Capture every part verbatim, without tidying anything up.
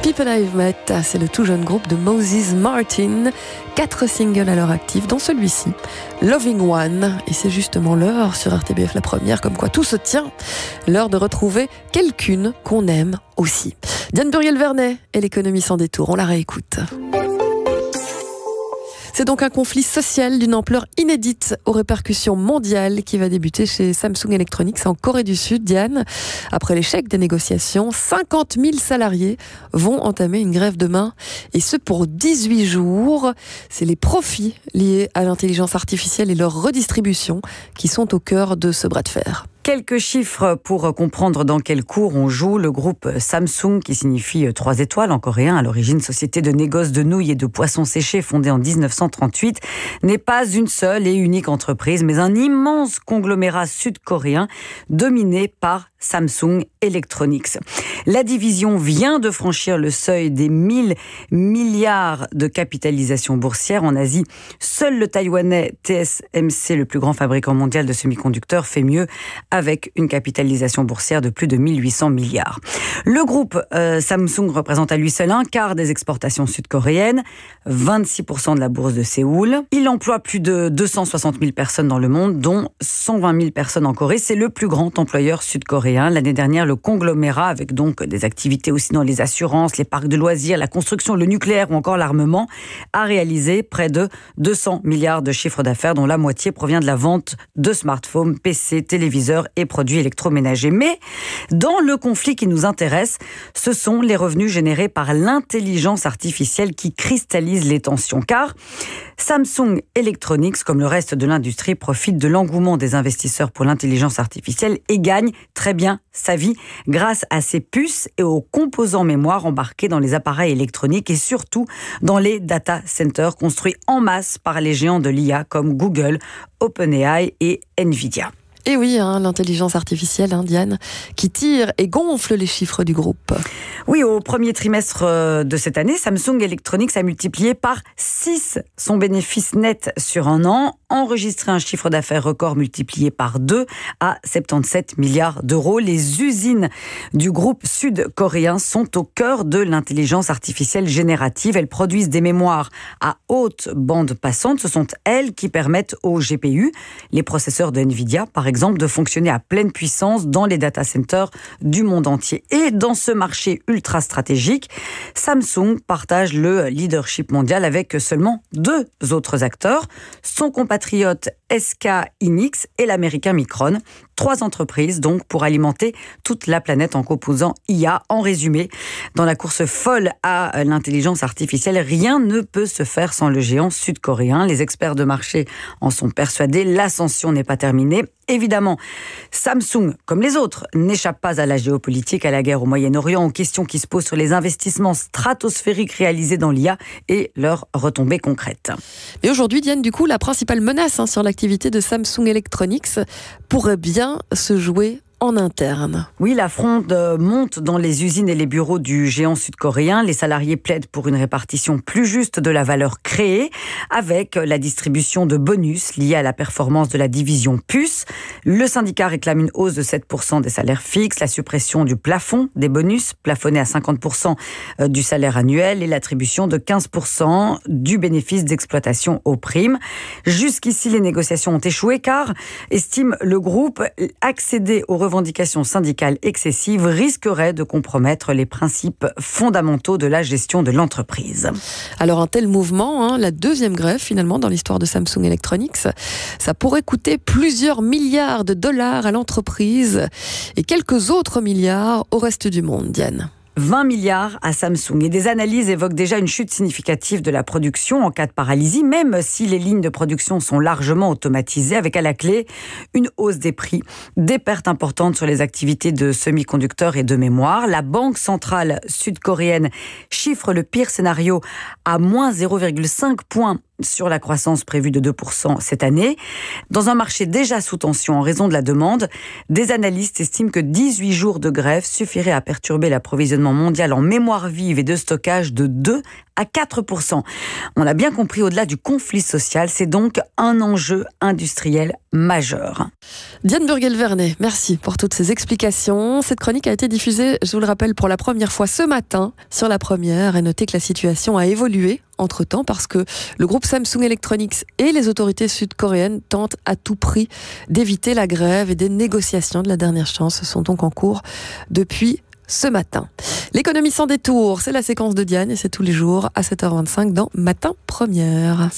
Keep and I've Met, c'est le tout jeune groupe de Moses Martin. Quatre singles à leur actif, dont celui-ci, Loving One. Et c'est justement l'heure sur R T B F La Première, comme quoi tout se tient. L'heure de retrouver quelqu'une qu'on aime aussi. Diane Buriel-Vernet et l'économie sans détour, on la réécoute. C'est donc un conflit social d'une ampleur inédite aux répercussions mondiales qui va débuter chez Samsung Electronics en Corée du Sud. Diane, après l'échec des négociations, cinquante mille salariés vont entamer une grève demain, et ce pour dix-huit jours. C'est les profits liés à l'intelligence artificielle et leur redistribution qui sont au cœur de ce bras de fer. Quelques chiffres pour comprendre dans quel cours on joue. Le groupe Samsung, qui signifie trois étoiles en coréen, à l'origine société de négoce de nouilles et de poissons séchés fondée en dix-neuf cent trente-huit, n'est pas une seule et unique entreprise, mais un immense conglomérat sud-coréen dominé par Samsung Electronics. La division vient de franchir le seuil des mille milliards de capitalisation boursière en Asie. Seul le taïwanais T S M C, le plus grand fabricant mondial de semi-conducteurs, fait mieux, avec une capitalisation boursière de plus de mille huit cents milliards. Le groupe euh, Samsung représente à lui seul un quart des exportations sud-coréennes, vingt-six pour cent de la bourse de Séoul. Il emploie plus de deux cent soixante mille personnes dans le monde, dont cent vingt mille personnes en Corée. C'est le plus grand employeur sud-coréen. L'année dernière, le conglomérat, avec donc des activités aussi dans les assurances, les parcs de loisirs, la construction, le nucléaire ou encore l'armement, a réalisé près de deux cents milliards de chiffre d'affaires, dont la moitié provient de la vente de smartphones, P C, téléviseurs et produits électroménagers. Mais dans le conflit qui nous intéresse, ce sont les revenus générés par l'intelligence artificielle qui cristallisent les tensions. Car Samsung Electronics, comme le reste de l'industrie, profite de l'engouement des investisseurs pour l'intelligence artificielle et gagne très bien sa vie grâce à ses puces et aux composants mémoire embarqués dans les appareils électroniques et surtout dans les data centers construits en masse par les géants de l'I A comme Google, OpenAI et Nvidia. Et oui, hein, l'intelligence artificielle, hein, Diane, qui tire et gonfle les chiffres du groupe. Oui, au premier trimestre de cette année, Samsung Electronics a multiplié par six son bénéfice net sur un an, enregistré un chiffre d'affaires record multiplié par deux à soixante-dix-sept milliards d'euros. Les usines du groupe sud-coréen sont au cœur de l'intelligence artificielle générative. Elles produisent des mémoires à haute bande passante. Ce sont elles qui permettent aux G P U, les processeurs de Nvidia, par exemple, de fonctionner à pleine puissance dans les data centers du monde entier. Et dans ce marché ultra stratégique, Samsung partage le leadership mondial avec seulement deux autres acteurs, son compatriote S K Hynix et l'américain Micron. Trois entreprises donc pour alimenter toute la planète en composants I A. En résumé, dans la course folle à l'intelligence artificielle, rien ne peut se faire sans le géant sud-coréen. Les experts de marché en sont persuadés, l'ascension n'est pas terminée. Évidemment, Samsung, comme les autres, n'échappe pas à la géopolitique, à la guerre au Moyen-Orient, aux questions qui se posent sur les investissements stratosphériques réalisés dans l'I A et leurs retombées concrètes. Et aujourd'hui, Diane, du coup, la principale menace hein, sur l'activité de Samsung Electronics pourrait bien se jouer en interne. Oui, la fronde monte dans les usines et les bureaux du géant sud-coréen. Les salariés plaident pour une répartition plus juste de la valeur créée, avec la distribution de bonus liés à la performance de la division puce. Le syndicat réclame une hausse de sept pour cent des salaires fixes, la suppression du plafond des bonus, plafonné à cinquante pour cent du salaire annuel, et l'attribution de quinze pour cent du bénéfice d'exploitation aux primes. Jusqu'ici, les négociations ont échoué car, estime le groupe, accéder aux revendications syndicales excessives risquerait de compromettre les principes fondamentaux de la gestion de l'entreprise. Alors un tel mouvement, hein, la deuxième grève finalement dans l'histoire de Samsung Electronics, ça pourrait coûter plusieurs milliards de dollars à l'entreprise et quelques autres milliards au reste du monde, Diane. vingt milliards à Samsung. Et des analyses évoquent déjà une chute significative de la production en cas de paralysie, même si les lignes de production sont largement automatisées, avec à la clé une hausse des prix, des pertes importantes sur les activités de semi-conducteurs et de mémoire. La banque centrale sud-coréenne chiffre le pire scénario à moins zéro virgule cinq points sur la croissance prévue de deux pour cent cette année. Dans un marché déjà sous tension en raison de la demande, des analystes estiment que dix-huit jours de grève suffiraient à perturber l'approvisionnement mondial en mémoire vive et de stockage de deux à quatre pour cent. On l'a bien compris, au-delà du conflit social, c'est donc un enjeu industriel majeur. Diane Burgel-Vernet, merci pour toutes ces explications. Cette chronique a été diffusée, je vous le rappelle, pour la première fois ce matin sur La Première. Et notez que la situation a évolué entre-temps parce que le groupe Samsung Electronics et les autorités sud-coréennes tentent à tout prix d'éviter la grève, et des négociations de la dernière chance sont donc en cours depuis ce matin. L'économie sans détour, c'est la séquence de Diane et c'est tous les jours à sept heures vingt-cinq dans Matin Première.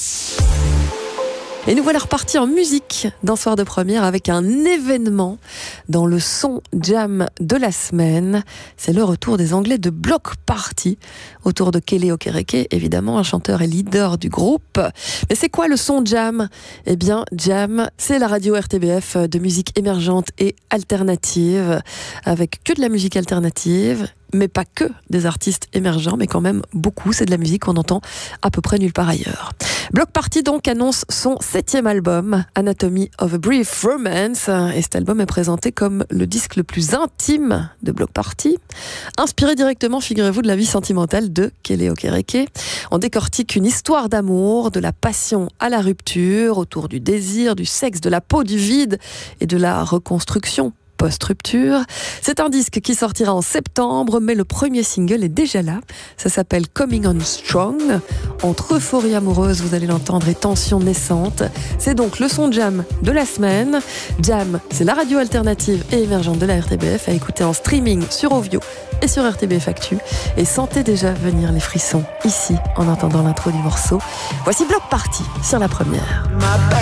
Et nous voilà repartis en musique dans Soir de Première avec un événement dans le son jam de la semaine. C'est le retour des Anglais de Bloc Party autour de Kele Okereke, évidemment un chanteur et leader du groupe. Mais c'est quoi le son jam ? Eh bien, jam, c'est la radio R T B F de musique émergente et alternative, avec que de la musique alternative. Mais pas que des artistes émergents, mais quand même beaucoup. C'est de la musique qu'on entend à peu près nulle part ailleurs. Bloc Party donc annonce son septième album, Anatomy of a Brief Romance. Et cet album est présenté comme le disque le plus intime de Bloc Party. Inspiré directement, figurez-vous, de la vie sentimentale de Kele Okereke. On décortique une histoire d'amour, de la passion à la rupture, autour du désir, du sexe, de la peau, du vide et de la reconstruction post-rupture. C'est un disque qui sortira en septembre, mais le premier single est déjà là. Ça s'appelle Coming On Strong. Entre euphorie amoureuse, vous allez l'entendre, et tension naissante. C'est donc le son jam de la semaine. Jam, c'est la radio alternative et émergente de la R T B F, à écouter en streaming sur Ovio et sur R T B F Actu. Et sentez déjà venir les frissons ici en entendant l'intro du morceau. Voici Bloc Party sur La Première.